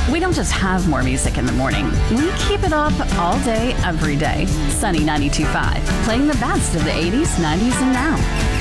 We don't just have more music in the morning. We keep it up all day, every day. Sunny 92.5, playing the best of the 80s, 90s, and now.